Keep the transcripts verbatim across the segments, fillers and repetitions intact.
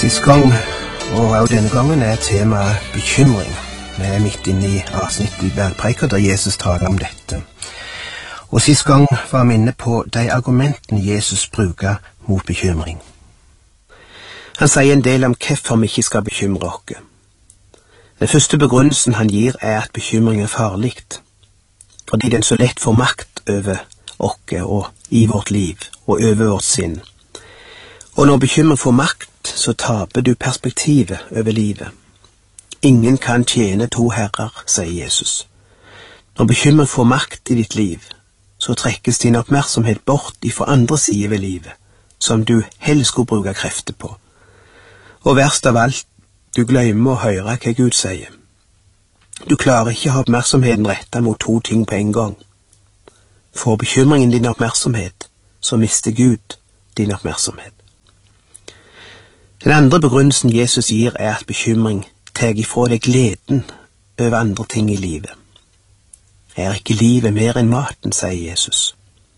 Sist gang, og også denne gangen, er temaet bekymring. Vi er midt inne i avsnittet i Bergpreika der Jesus taler om dette. Og sist gang var vi inne på de argumentene Jesus bruker mot bekymring. Han sier en del om hvorfor vi ikke skal bekymre oss. Den første begrunnelsen han gir er at bekymring er farlig, fordi den så lett får makt over oss og i vårt liv og over vårt sinn. Og når bekymring får makt, så taper du perspektivet over livet. Ingen kan tjene to herrer, sier Jesus. Når bekymring får makt i ditt liv, så trekkes din oppmerksomhet bort ifra andre sider ved livet, som du helst skulle bruke krefter på. Og verst av alt, du glemmer å høre hva Gud sier. Du klarer ikke å ha oppmerksomheten rettet mot to ting på en gang. Får bekymringen din oppmerksomhet, så mister Gud din oppmerksomhet. Den andre begrunnelsen Jesus gir er at bekymring tar ifra deg gleden over andre ting i livet. Er ikke livet mer enn maten, sier Jesus.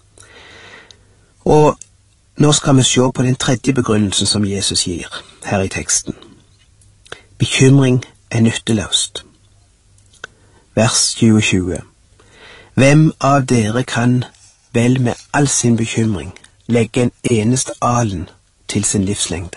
Og nå skal vi se på den tredje begrunnelsen som Jesus gir her i teksten. Bekymring er nytteløst. Vers tjue. Hvem av dere kan vel med all sin bekymring legge en eneste alen til sin livslengde?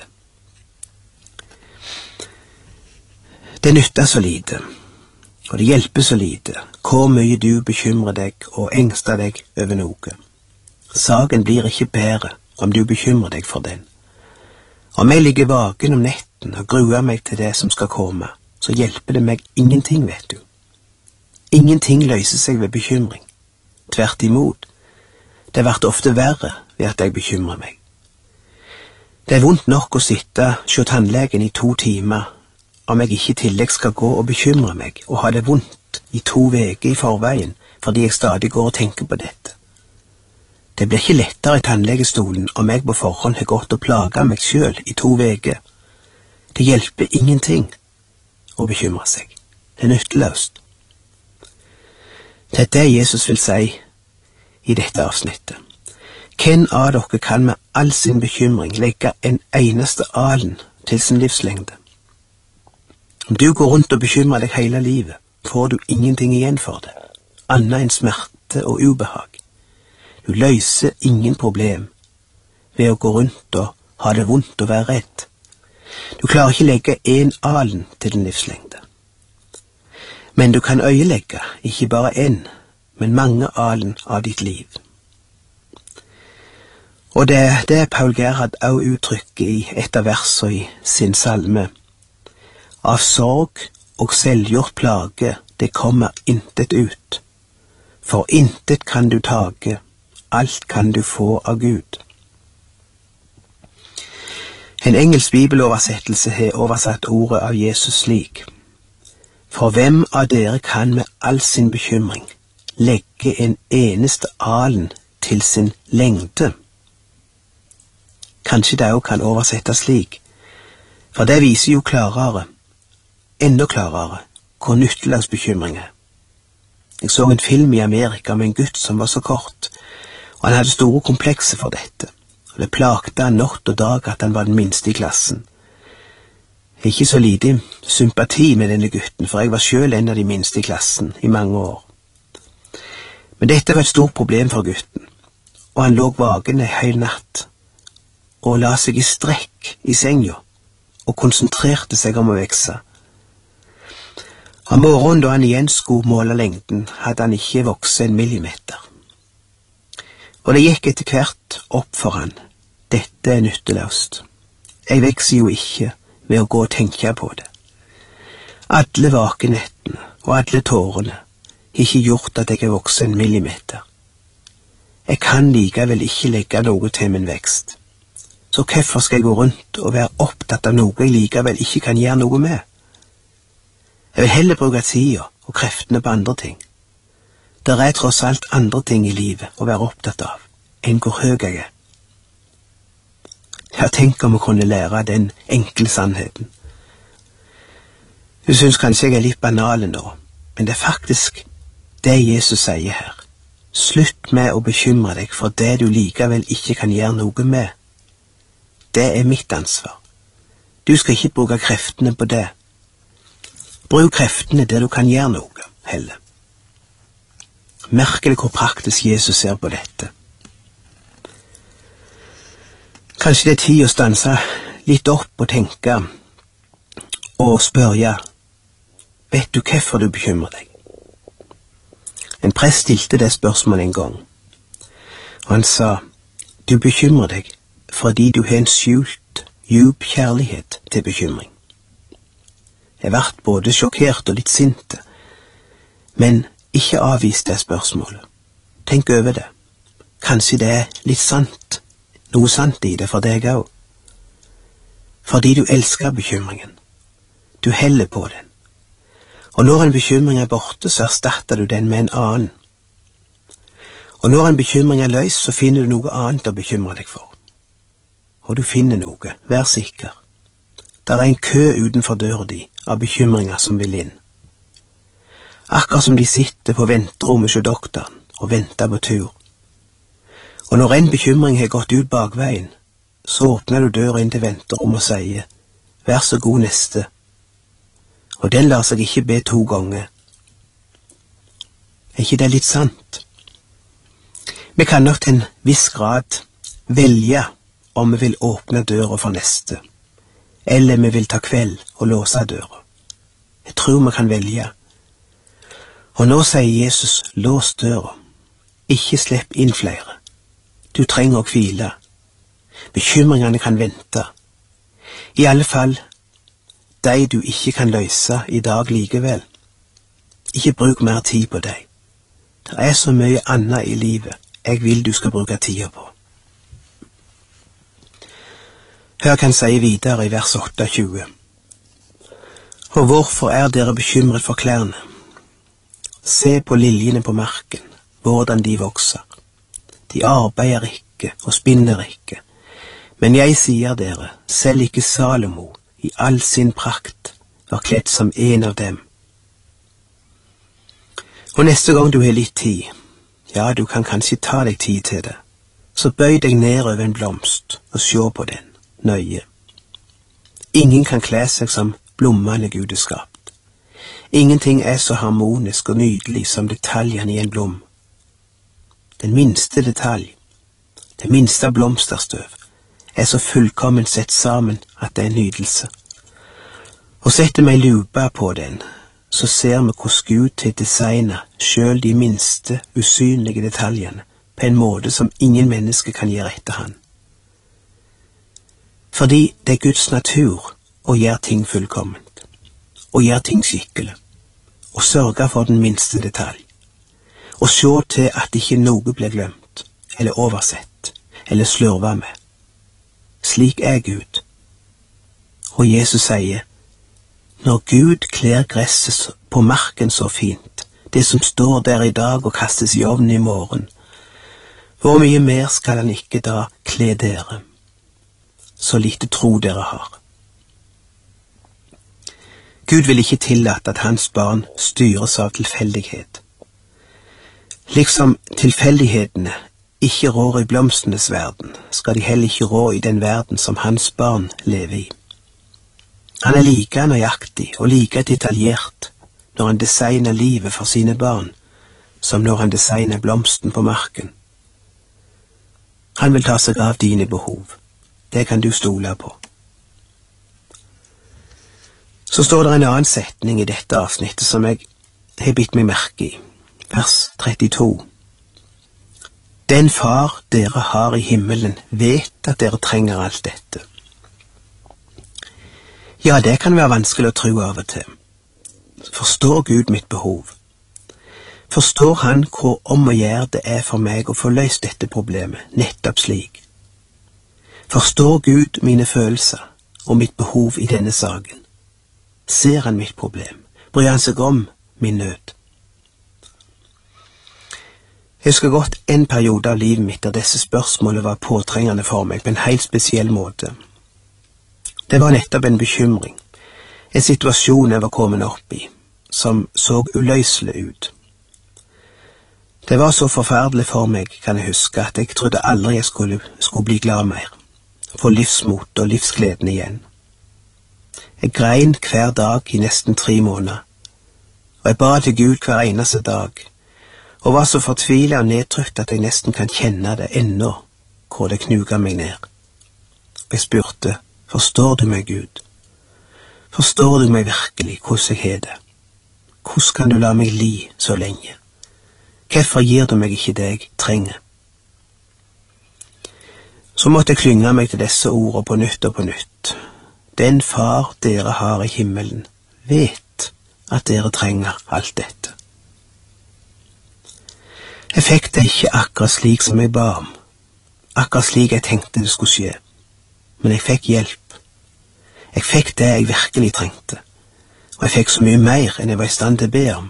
Det nytter så lite, og det hjelper så lite, hvor mye du bekymrer deg og engster deg over noe. Saken blir ikke bedre om du bekymrer deg for den. Om jeg ligger vaken om netten og gruer meg til det som skal komme, så hjelper det meg ingenting, vet du. Ingenting løser seg ved bekymring. Tvert imot, det blir ofte verre ved at jeg bekymrer meg. Det er vondt nok å sitte hos tannlegen i to timer, om jeg ikke i tillegg skal gå og bekymre meg og ha det vondt i to veker i forveien, fordi jeg stadig går og tenker på dette. Det blir ikke lettere i tannlegestolen om jeg på forhånd har gått og plaget meg selv i to veker. Det hjelper ingenting å bekymre seg. Det er nytteløst. Det er det Jesus vil si i dette avsnittet. Hvem av dere kan med all sin bekymring legge en eneste alen til sin livslengde? Om du går rundt og bekymrer deg hele livet, får du ingenting igjen for det, annet enn smerte og ubehag. Du løser ingen problem ved å gå rundt og ha det vondt og være redd. Du klarer ikke legge en alen til din livslengde. Men du kan øyelegge ikke bare en, men mange alen av ditt liv. Og det er det Paul Gerhard også uttrykker i et av versene i sin salme. Av sorg og selvgjort plage, det kommer intet ut. For intet kan du tage, alt kan du få av Gud. En engelsk bibeloversettelse har oversatt ordet av Jesus slik. For hvem av dere kan med all sin bekymring legge en eneste alen til sin lengde? Kanskje det også kan oversettes slik, for det viser jo klarere, enda klarere, hvor nytteløs bekymring er. Jeg så en film i Amerika med en gutt som var så kort, og han hadde store komplekser for dette, og det plagte han natt og dag at han var den minste i klassen. Jeg har ikke så lite sympati med denne gutten, for jeg var selv en av de minste i klassen i mange år. Men dette var et stort problem for gutten, og han lå vaken en hel natt, og la seg i strekk i senga, og konsentrerte seg om å vekse. Om morgenen da han igjen skulle måle lengden, hadde han ikke vokst en millimeter. Og det gikk etter hvert opp for han. Dette er nytteløst. Jeg vekser jo ikke ved å gå og tenke på det. Alle vakenettene og alle tårene har ikke gjort at jeg har vokst en millimeter. Jeg kan likevel ikke legge noe til min vekst. Så hvorfor skal jeg gå rundt og være opptatt av noe jeg likevel ikke kan gjøre noe med? Jeg vil heller bruke tida og kreftene på andre ting. Det er tross alt andre ting i livet å være opptatt av, enn hvor høy jeg er. Jeg tenker om å kunne lære den enkle sannheten. Du synes kanskje jeg er litt banal nå, men det er faktisk det Jesus sier her. Slutt med å bekymre deg for det du likevel ikke kan gjøre noe med. Det er mitt ansvar. Du skal ikke bruke kreftene på det. Bruk kreftene der du kan gjøre noe, heller. Merker du hvor praktisk Jesus ser på dette? Kanskje det er tid å stanse litt opp og tenke og spørre, vet du hvorfor du bekymrer deg? En prest stilte det spørsmålet en gang, og han sa, du bekymrer deg fordi du har en skjult, djup kjærlighet til bekymring. Jeg ble både sjokkert og litt sinte, men ikke avvis det spørsmålet. Tenk over det. Kanskje det er litt sant, noe sant i det for deg også. Fordi du elsker bekymringen. Du heller på den. Og når en bekymring er borte, så erstatter du den med en annen. Og når en bekymring er løs, så finner du noe annet å bekymre deg for. Og du finner noe, vær sikker. Der er en kø utenfor døra di av bekymringer som vil inn. Akkurat som de sitter på venterommet hos doktoren og venter på tur. Og når en bekymring har gått ut bakveien, så åpner du døra inn til venterommet og sier, vær så god neste. Og den lar seg ikke be to ganger. Er ikke det litt sant? Vi kan nok til en viss grad velge om vi vil åpne døra for neste, eller vi vil ta kveld og låse døra. Jeg tror vi kan velge. Og nå sier Jesus, lås døra. Ikke slipp inn flere. Du trenger å hvile. Bekymringene kan vente. I alle fall de du ikke kan løse i dag likevel. Ikke bruk mer tid på deg. Det er så mye annet i livet jeg vil du skal bruke tida på. Hør kan si videre i vers tjueåtte. Og hvorfor er dere bekymret for klærne? Se på liljene på marken, hvordan de vokser. De arbeider ikke og spinner ikke. Men jeg sier dere, selv ikke Salomo i all sin prakt var kledd som en av dem. Og neste gang du har litt tid, ja, du kan kanskje ta deg tid til det, så bøy deg ned over en blomst og se på den, nøye. Ingen kan kle seg som blommene Gud er skapt. Ingenting er så harmonisk og nydelig som detaljene i en blom. Den minste detalj, det minste blomsterstøv, er så fullkomment sett sammen at det er en nydelse. Og setter vi lupa på den, så ser vi hvordan Gud har designet selv de minste, usynlige detaljene på en måte som ingen menneske kan gjøre etter han. Fordi det er Guds natur å gjøre ting fullkomment, å gjøre ting skikkelig, og sørge for den minste detalj, og se til at ikke noe blir glemt, eller oversett, eller slurvet med. Slik er Gud. Og Jesus sier, når Gud kler gresset på marken så fint, det som står der i dag og kastes i ovnen i morgen, hvor mye mer skal han ikke da kle dere, så lite tro dere har. Gud vil ikke tillate at hans barn styres av tilfeldighet. Liksom tilfeldighetene ikke rår i blomstenes verden, skal de heller ikke rå i den verden som hans barn lever i. Han er like nøyaktig og like detaljert når han designer livet for sine barn, som når han designer blomsten på marken. Han vil ta seg av dine behov. Det kan du stole på. Så står det en annen setning i dette avsnittet som jeg har bitt meg merke i. Vers trettito. Den far dere har i himmelen vet at dere trenger alt dette. Ja, det kan være vanskelig å tro av og til. Forstår Gud mitt behov? Forstår han hvor om å gjøre det er for meg å få løst dette problemet, nettopp slik? Forstår Gud mine følelser og mitt behov i denne saken? Ser han mitt problem? Bryr han seg om min nød? Jeg husker godt en periode av livet mitt der disse spørsmålene var påtrengende for meg på en helt spesiell måte. Det var nettopp en bekymring, en situasjon jeg var kommet opp i, som så uløselig ut. Det var så forferdelig for meg, kan jeg huske, at jeg trodde aldri jeg skulle, skulle bli glad mer, få livsmot og livsgleden igjen. Jeg grein hver dag i nesten tre måneder, og jeg ba til Gud hver eneste dag, og var så fortvilet og nedtrykt at jeg nesten kan kjenne det ennå, hvor det knuga meg ned. Og jeg spurte, forstår du meg, Gud? Forstår du meg virkelig, hvordan jeg har det? Hvordan kan du la meg li så lenge? Hvorfor gir du meg ikke det jeg trenger? Så måtte jeg klynge meg til disse ordene på nytt og på nytt. Den far dere har i himmelen vet at dere trenger alt dette. Jeg fikk det ikke akkurat slik som jeg ba om, akkurat slik jeg tenkte det skulle skje, men jeg fikk hjelp. Jeg fikk det jeg virkelig trengte, og jeg fikk så mye mer enn jeg var i stand til å be om.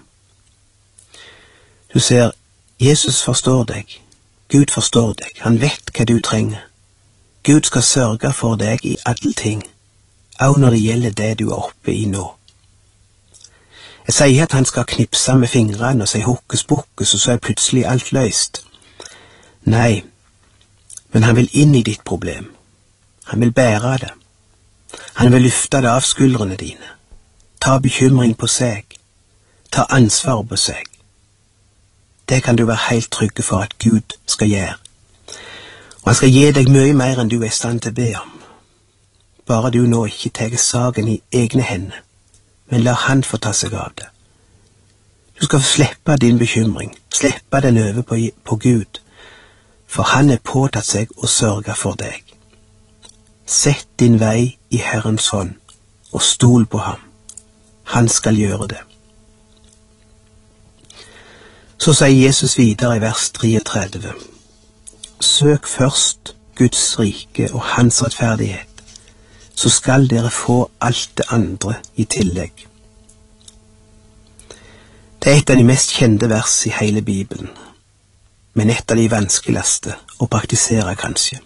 Du ser, Jesus forstår deg, Gud forstår deg, han vet hva du trenger. Gud skal sørge for deg i alle ting, også når det gjelder det du er oppe i nå. Jeg sier at han skal knipse med fingrene og si hokus pokus, og så er plutselig alt løst. Nei, men han vil inn i ditt problem. Han vil bære det. Han vil løfte det av skuldrene dine. Ta bekymring på seg. Ta ansvar på seg. Det kan du være helt trygge for at Gud skal gjøre. Og han skal gi deg mye mer enn du er i stand til å be om. Bare du nå ikke tar saken i egne hender, men la han få ta seg av det. Du skal slippe din bekymring, slippe den over på, på Gud, for han er påtatt seg å sørge for deg. Sett din vei i Herrens hånd, og stol på ham. Han skal gjøre det. Så sier Jesus videre i vers treogtredve. Søk først Guds rike og hans rettferdighet, så skal dere få alt det andre i tillegg. Det er et av de mest kjente vers i hele Bibelen, men et av de vanskeligste å praktisere kanskje.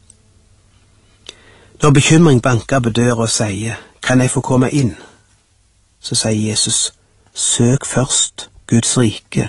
Når bekymring banker på døra og sier, kan jeg få komme inn? Så sier Jesus, søk først Guds rike.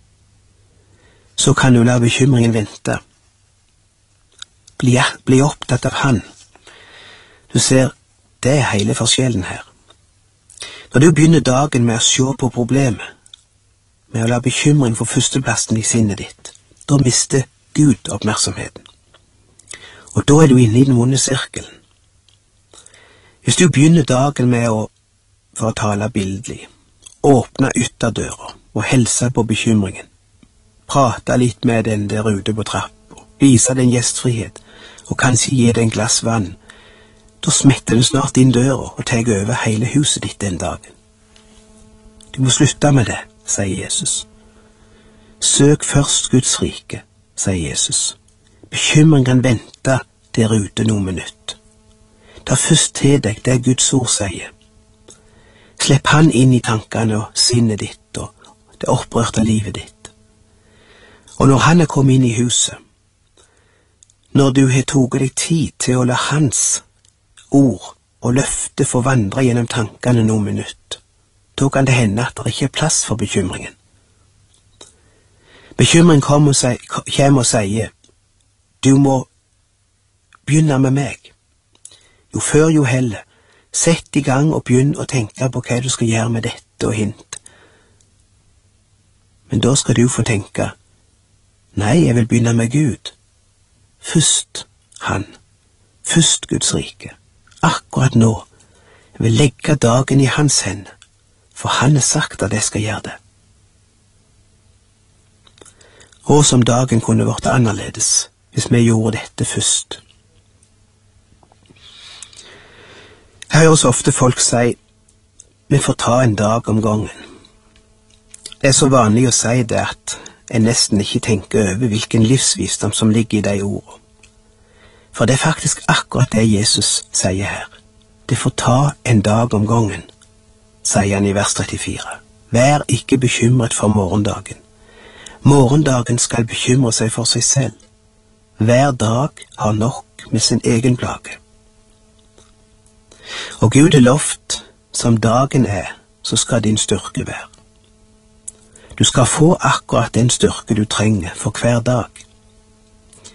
Så kan du la bekymringen vente. Bli, bli opptatt av han. Du ser, det er hele forskjellen her. Når du begynner dagen med å se på problemet, med å la bekymring få førsteplassen i sinnet ditt, da mister Gud oppmerksomheten. Og da er du inne i den vonde sirkelen. Hvis du begynner dagen med å, for å tale bildelig, åpne ytterdøra og helse på bekymringen, prate litt med den der ute på trappa, vise den gjestfrihet, og kanskje gi deg en glass vann, da smetter du snart inn døra og tar over hele huset ditt den dagen. Du må slutte med det, sier Jesus. Søk først Guds rike, sier Jesus. Bekymring kan vente der ute noen minutt. Ta først til deg det Guds ord sier. Slipp han inn i tankene og sinnet ditt og det opprørte livet ditt. Og når han er kommet inn i huset, når du har tatt deg tid til å la hans ord og løfte få vandre gjennom tankene noen minutt, da kan det hende at det ikke er plass for bekymringen. Bekymring kommer og sier, du må begynne med meg. Jo før jo heller, sett i gang og begynn å tenke på hva du skal gjøre med dette og hint. Men da skal du få tenke, nei, jeg vil begynne med Gud. Først han, først Guds rike. Akkurat nå, jeg vil legge dagen i hans hender, for han har sagt at jeg skal gjøre det. Og som dagen kunne vært annerledes, hvis vi gjorde dette først. Jeg hører så ofte folk si, vi får ta en dag om gangen. Det er så vanlig å si det at jeg nesten ikke tenker over hvilken livsvisdom som ligger i de ordene. For det er faktisk akkurat det Jesus sier her. Det får ta en dag om gangen, sier han i vers trettifire. Vær ikke bekymret for morgendagen. Morgendagen skal bekymre seg for seg selv. Hver dag har nok med sin egen plage. Og Gud er lovt, som dagen er, så skal din styrke være. Du skal få akkurat den styrke du trenger for hver dag.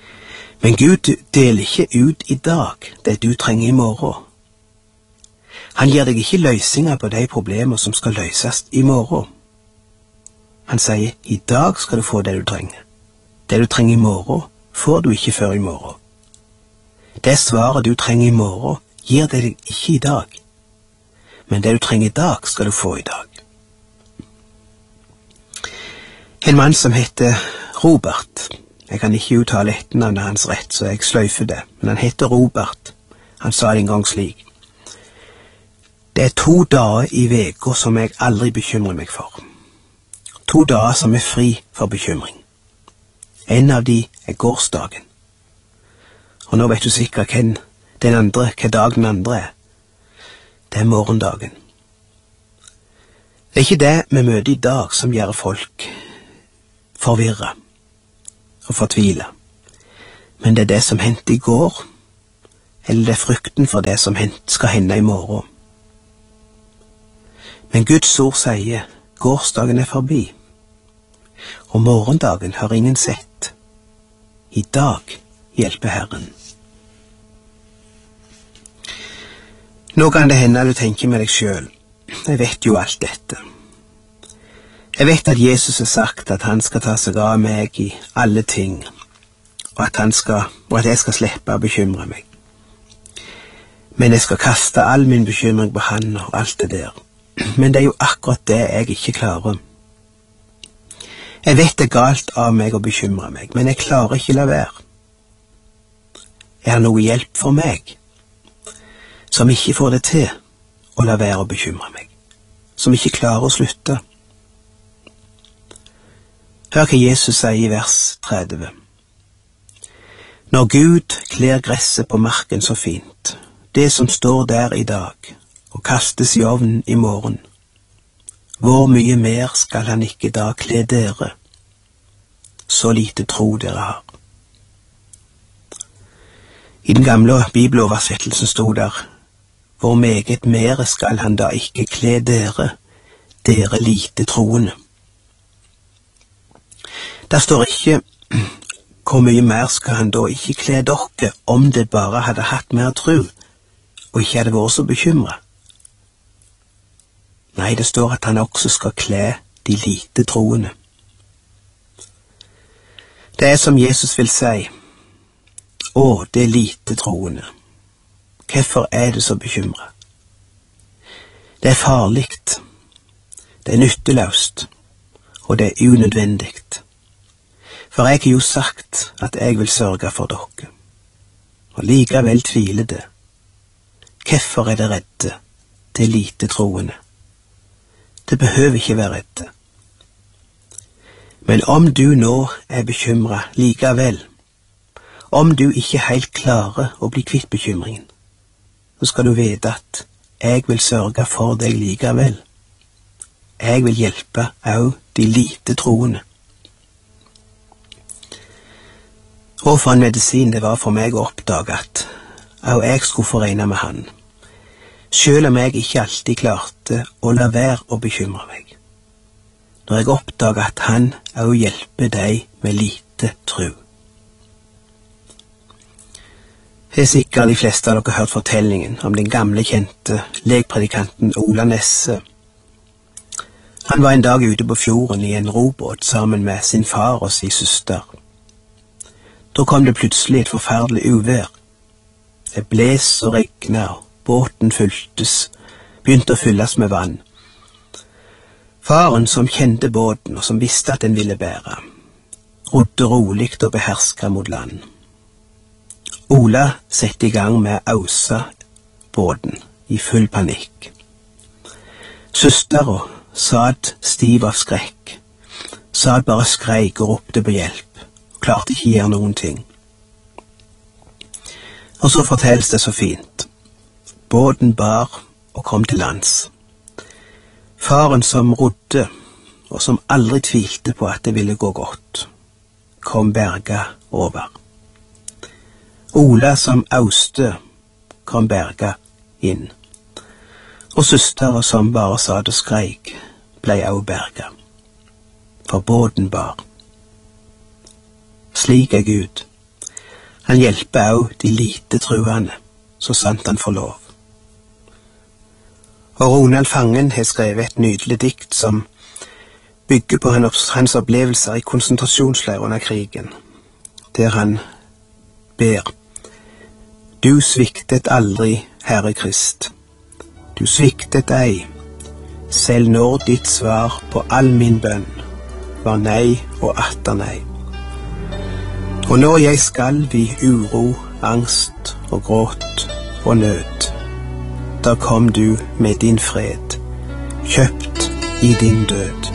Men Gud deler ikke ut i dag det du trenger i morgen. Han gir deg ikke løsninger på de problemer som skal løses i morgen. Han sier, i dag skal du få det du trenger. Det du trenger i morgen, får du ikke før i morgen. Det svaret du trenger i morgen, gir det deg ikke i dag. Men det du trenger i dag, skal du få i dag. En mann som heter Robert, jeg kan ikke uttale etternavnet hans rett, så jeg sløyfer det, men han heter Robert. Han sa det en gang slik. Det er to dager i veka som jeg aldri bekymrer meg for. To dager som er fri for bekymring. En av de er gårsdagen. Og nå vet du sikkert hvem den andre, hva dag den andre er. Det er morgendagen. Det er ikke det vi møter i dag som gjør folk forvirret og fortvilet. Men det er det som hendte i går, eller det er frykten for det som skal hende i morgen. Men Guds ord sier, gårsdagen er forbi, og morgendagen har ingen sett. I dag hjelper Herren. Nå kan det hende du tenker med deg selv, jeg vet jo alt dette. Jeg vet at Jesus har sagt at han skal ta seg av meg i alle ting, og at, han skal, og at jeg skal slippe å bekymre meg. Men jeg skal kaste all min bekymring på han og alt det der. Men det er jo akkurat det jeg ikke klarer. Jeg vet det er galt av meg å bekymre meg, men jeg klarer ikke la være. Jeg har noe hjelp for meg, som ikke får det til å la være å bekymre meg, som ikke klarer å slutte. Hør hva Jesus sier i vers tretti. Når Gud kler gresset på marken så fint, det som står der i dag, og kastes i ovnen i morgen, hvor mye mer skal han ikke da kle dere, så lite tro dere har. I den gamle bibeloversettelsen stod der, hvor meget mer skal han da ikke kle dere, dere lite troende. Der står ikke, hvor mye mer skal han da ikke kle dere, om det bare hadde hatt mer tro, og ikke hadde vært så bekymret. Nei, det står at han også skal kle de lite troende. Det er som Jesus vil si, å, det er lite troende. Hvorfor er det så bekymret? Det er farligt, det er nytteløst, og det er unødvendigt. For jeg har jo sagt at jeg vil sørge for dere, og likevel tviler det. Hvorfor er det redde, det lite troende? Det behøver ikke være redde. Men om du nå er bekymret likevel, om du ikke helt klarer å bli kvitt bekymringen, så skal du vite at jeg vil sørge for deg likevel. Jeg vil hjelpe også de lite troende. Og for en medisin det var for meg å oppdage at også jeg skulle forene med han, selv om jeg ikke alltid klarte å la være å bekymre meg. Når jeg oppdager at han også hjelper deg med lite tro. Det er sikkert de fleste av dere hørt fortellingen om den gamle kjente legpredikanten Ola Nesse. Han var en dag ute på fjorden i en robåt sammen med sin far og sin søster. Da kom det plutselig et forferdelig uvær. Det bles og regnet, og båten fylltes, begynte å fylles med vann. Faren, som kjente båten og som visste at den ville bære, rodde rolig og behersket mot land. Ola sette i gang med å ause båten i full panikk. Søstera satt stiv av skrekk, satt bare skreik og ropte på hjelp, og klarte ikke gjøre noen ting. Og så fortelles det så fint. Båten bar og kom til lands. Faren som rodde, og som aldri tvilte på at det ville gå godt, kom berga over. Ola som auste, kom berga inn. Og søstera som bare satt og skreik, blei også berga. For båten bar. Slik er Gud. Han hjelper også de lite truende, så sant han får lov. Og Ronald Fangen har skrevet et nydelig dikt som bygger på hans opplevelser i konsentrasjonsleir under krigen, der han ber: Du sviktet aldri, Herre Krist. Du sviktet ei, selv når ditt svar på all min bønn var nei og atter nei. Og når jeg skalv i uro, angst og gråt og nød, da kom du med din fred, kjøpt i din død.